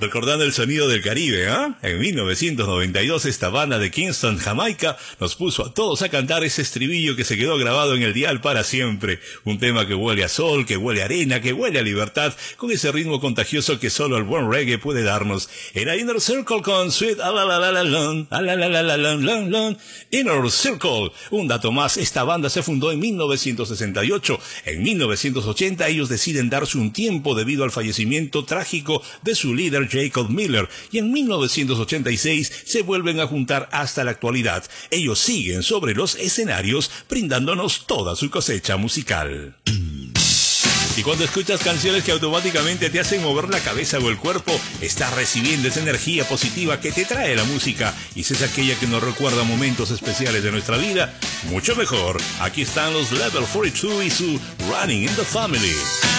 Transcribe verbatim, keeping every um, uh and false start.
Recordando el sonido del Caribe, ¿ah? ¿eh? En mil novecientos noventa y dos esta banda de Kingston, Jamaica, nos puso a todos a cantar ese estribillo que se quedó grabado en el dial para siempre. Un tema que huele a sol, que huele a arena, que huele a libertad, con ese ritmo contagioso que solo el buen reggae puede darnos. Era Inner Circle con Sweet a la la la la lon, a la la la la lon, lon, lon. Inner Circle. Un dato más, esta banda se fundó en mil novecientos sesenta y ocho. En mil novecientos ochenta ellos deciden darse un tiempo debido al fallecimiento trágico de su líder Jacob Miller, y en mil novecientos ochenta y seis se vuelven a juntar hasta la actualidad. Ellos siguen sobre los escenarios brindándonos toda su cosecha musical. Y cuando escuchas canciones que automáticamente te hacen mover la cabeza o el cuerpo, estás recibiendo esa energía positiva que te trae la música, y si es aquella que nos recuerda momentos especiales de nuestra vida, mucho mejor. Aquí están los Level cuarenta y dos y su Running in the Family.